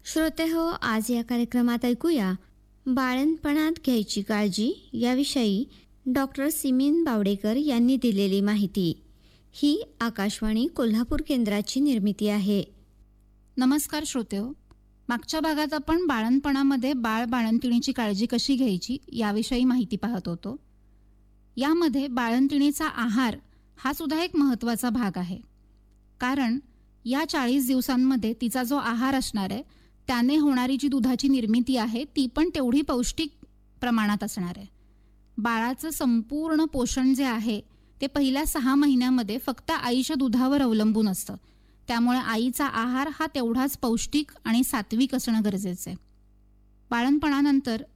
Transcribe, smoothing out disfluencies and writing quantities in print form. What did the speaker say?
श्रोते हो, आज या कार्यक्रमात ऐकूया बाळंतपणात घ्यायची काळजी याविषयी डॉक्टर सिमीन बावडेकर यांनी दिलेली माहिती. ही आकाशवाणी कोल्हापूर केंद्राची निर्मिती आहे. नमस्कार श्रोतेहो. मागच्या भागात आपण बाळंतपणामध्ये बाळंतिणीची काळजी कशी घ्यायची याविषयी माहिती पाहत होतो. यामध्ये बाळंतिणीचा आहार हा सुद्धा एक महत्त्वाचा भाग आहे. कारण या 40 दिवसांमध्ये तिचा जो आहार असणार आहे त्याने होणारी जी दुधाची निर्मिती आहे ती पण तेवढी पौष्टिक प्रमाणात असणार आहे. बाळाचं संपूर्ण पोषण जे आहे ते पहिल्या 6 महिन्यामध्ये फक्त आईच्या दुधावर अवलंबून असतं. त्यामुळे आईचा आहार हा तेवढाच पौष्टिक आणि सात्विक असणं गरजेचं आहे. बाळंतपणानंतर